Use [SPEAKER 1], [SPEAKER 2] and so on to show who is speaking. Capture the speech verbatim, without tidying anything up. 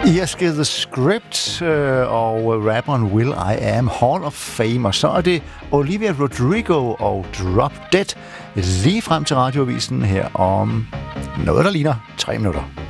[SPEAKER 1] Jeg skal The Script øh, og rapperen Will I Am Hall of Fame, og så er det Olivia Rodrigo og Drop Dead lige frem til radioavisen her om noget, der ligner tre minutter.